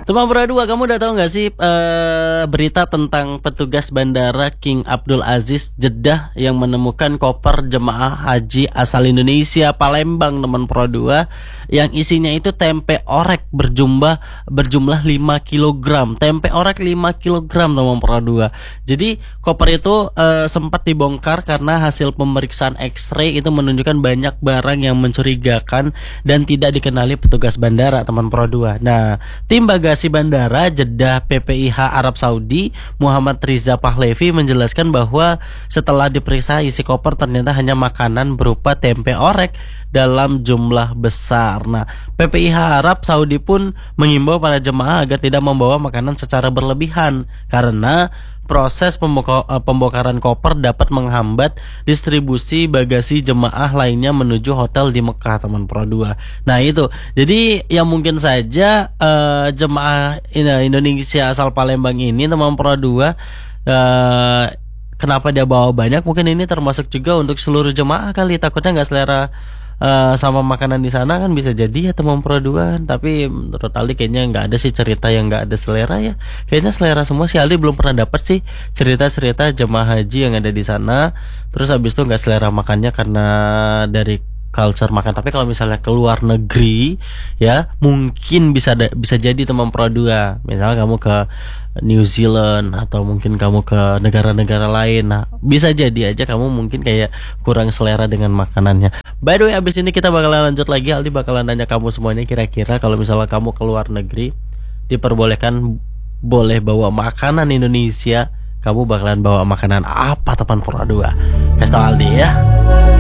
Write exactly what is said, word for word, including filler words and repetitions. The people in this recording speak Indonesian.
Teman berdua, kamu udah tahu nggak sih eh, berita tentang petugas bandara King Abdul Aziz Jeddah yang menemukan koper jemaah haji asal Indonesia Palembang, teman Pro dua, yang isinya itu tempe orek berjumlah berjumlah lima kilogram. Tempe orek lima kilogram, teman Pro dua. Jadi koper itu eh, sempat dibongkar karena hasil pemeriksaan X-ray itu menunjukkan banyak barang yang mencurigakan dan tidak dikenali petugas bandara, teman Pro dua. Nah, tim bagasi bandara Jeddah P P I H Arab Saudi Muhammad Riza Pahlevi menjelaskan bahwa setelah diperiksa isi koper ternyata hanya makanan berupa tempe orek dalam jumlah besar. Nah, P P I H Arab Saudi pun mengimbau para jemaah agar tidak membawa makanan secara berlebihan karena proses pemboka- eh, pembongkaran koper dapat menghambat distribusi bagasi jemaah lainnya menuju hotel di Mekah, teman Pro dua. Nah itu, jadi yang mungkin saja eh, jemaah in- Indonesia asal Palembang ini, teman Pro dua, eh, kenapa dia bawa banyak? Mungkin ini termasuk juga untuk seluruh jemaah kali, takutnya nggak selera eh, sama makanan di sana, kan bisa jadi ya teman Pro dua. Tapi menurut Aldi kayaknya nggak ada sih cerita yang nggak ada selera ya. Kayaknya selera semua sih. Aldi belum pernah dapat sih cerita-cerita jemaah haji yang ada di sana terus habis itu nggak selera makannya karena dari culture makan. Tapi kalau misalnya ke luar negeri ya mungkin bisa da- bisa jadi teman Pro dua. Misalnya kamu ke New Zealand atau mungkin kamu ke negara-negara lain. Nah, bisa jadi aja kamu mungkin kayak kurang selera dengan makanannya. By the way, abis ini kita bakalan lanjut lagi. Aldi bakalan nanya kamu semuanya, kira-kira kalau misalnya kamu ke luar negeri diperbolehkan boleh bawa makanan Indonesia, kamu bakalan bawa makanan apa, teman Pro dua? Kasih tau Aldi ya.